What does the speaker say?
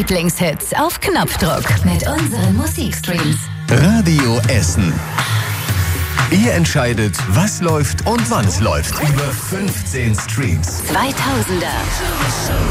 Lieblingshits auf Knopfdruck mit unseren Musikstreams. Radio Essen. Ihr entscheidet, was läuft und wann es läuft. Über 15 Streams. 2000er.